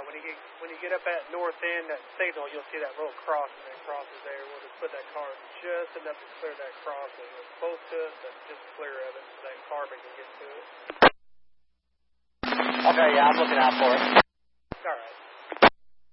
when you get up at north end, that signal, you'll see that little cross, and that cross is there. We'll just put that car just enough to clear that cross, and it's close to us, but just clear of it so that car can get to it. Okay, yeah, I'm looking out for it.